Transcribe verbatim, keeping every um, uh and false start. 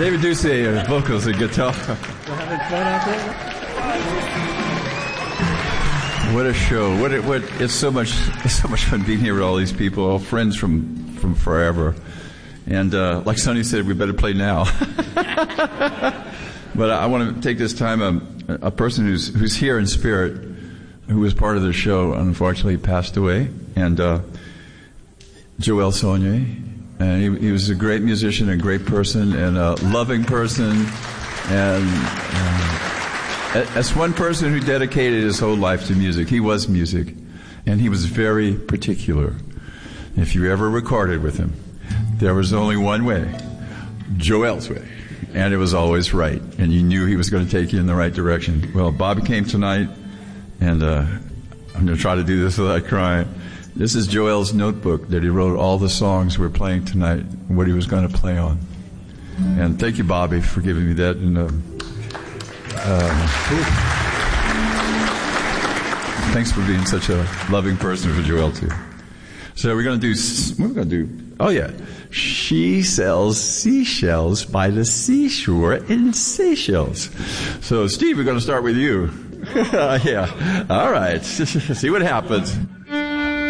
David Ducey, uh, vocals and guitar. We're having fun out there. What a show! What it, what it's so much it's so much fun being here with all these people, all friends from from forever. And uh, like Sonny said, we better play now. But I want to take this time. Um, a person who's who's here in spirit, who was part of the show, unfortunately passed away, and uh, Joel Saunier. And he, he was a great musician, a great person, and a loving person, and. Uh, As one person who dedicated his whole life to music, he was music, and he was very particular. If you ever recorded with him, there was only one way, Joel's way, and it was always right, and you knew he was going to take you in the right direction. Well, Bobby came tonight, and uh, I'm going to try to do this without crying. This is Joel's notebook that he wrote all the songs we're playing tonight, what he was going to play on. And thank you, Bobby, for giving me that. And uh, Um, thanks for being such a loving person for Joel too. So we're going to do, what are we going to do? Oh yeah. She sells seashells by the seashore in Seychelles. So Steve, we're going to start with you. Yeah. All right. See what happens.